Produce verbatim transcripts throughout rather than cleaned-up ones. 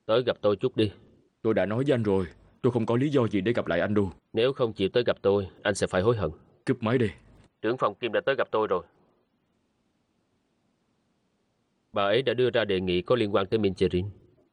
Tới gặp tôi chút đi. Tôi đã nói với anh rồi, tôi không có lý do gì để gặp lại anh đâu. Nếu không chịu tới gặp tôi, anh sẽ phải hối hận. Cúp máy đi. Trưởng phòng Kim đã tới gặp tôi rồi. Bà ấy đã đưa ra đề nghị có liên quan tới Mincherin.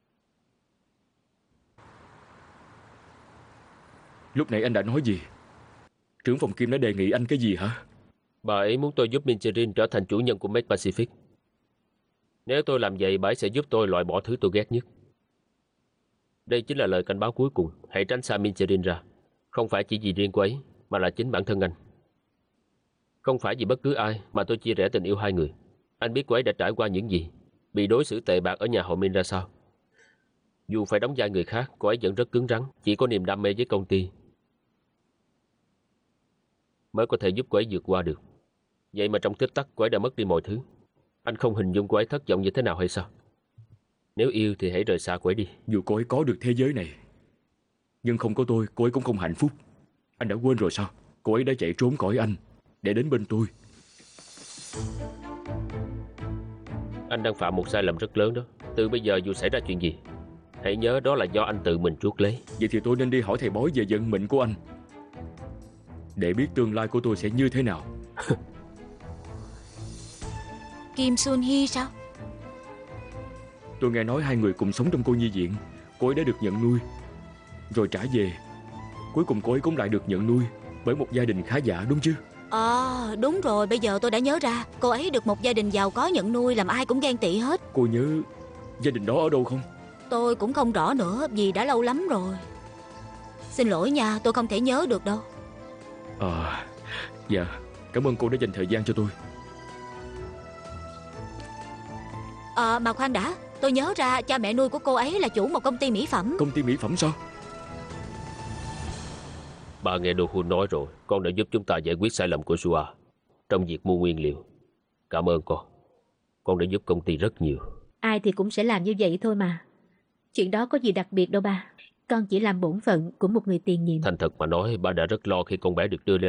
Lúc nãy anh đã nói gì? Trưởng phòng Kim đã đề nghị anh cái gì hả? Bà ấy muốn tôi giúp Mincherin trở thành chủ nhân của Make Pacific. Nếu tôi làm vậy, bà ấy sẽ giúp tôi loại bỏ thứ tôi ghét nhất. Đây chính là lời cảnh báo cuối cùng. Hãy tránh xa Mincherin ra. Không phải chỉ vì riêng cô ấy, mà là chính bản thân anh. Không phải vì bất cứ ai mà tôi chia rẽ tình yêu hai người. Anh biết cô ấy đã trải qua những gì, bị đối xử tệ bạc ở nhà họ Min ra sao. Dù phải đóng vai người khác, cô ấy vẫn rất cứng rắn, chỉ có niềm đam mê với công ty mới có thể giúp cô ấy vượt qua được. Vậy mà trong tích tắc cô ấy đã mất đi mọi thứ. Anh không hình dung cô ấy thất vọng như thế nào hay sao? Nếu yêu thì hãy rời xa cô ấy đi. Dù cô ấy có được thế giới này, nhưng không có tôi, cô ấy cũng không hạnh phúc. Anh đã quên rồi sao? Cô ấy đã chạy trốn khỏi anh để đến bên tôi. Anh đang phạm một sai lầm rất lớn đó. Từ bây giờ dù xảy ra chuyện gì, hãy nhớ đó là do anh tự mình chuốc lấy. Vậy thì tôi nên đi hỏi thầy bói về vận mệnh của anh, để biết tương lai của tôi sẽ như thế nào. Kim Sun Hee sao? Tôi nghe nói hai người cùng sống trong cô nhi viện. Cô ấy đã được nhận nuôi, rồi trả về. Cuối cùng cô ấy cũng lại được nhận nuôi bởi một gia đình khá giả, đúng chứ? Ờ, đúng rồi, bây giờ tôi đã nhớ ra. Cô ấy được một gia đình giàu có nhận nuôi, làm ai cũng ghen tị hết. Cô nhớ gia đình đó ở đâu không? Tôi cũng không rõ nữa, vì đã lâu lắm rồi. Xin lỗi nha, tôi không thể nhớ được đâu. À, dạ, cảm ơn cô đã dành thời gian cho tôi. Ờ, mà khoan đã, tôi nhớ ra cha mẹ nuôi của cô ấy là chủ một công ty mỹ phẩm. Công ty mỹ phẩm sao? Bà nghe Do Hun nói rồi, con đã giúp chúng ta giải quyết sai lầm của Sua trong việc mua nguyên liệu. Cảm ơn con. Con đã giúp công ty rất nhiều. Ai thì cũng sẽ làm như vậy thôi mà. Chuyện đó có gì đặc biệt đâu ba. Con chỉ làm bổn phận của một người tiền nhiệm. Thành thật mà nói, bà đã rất lo khi con bé được đưa lên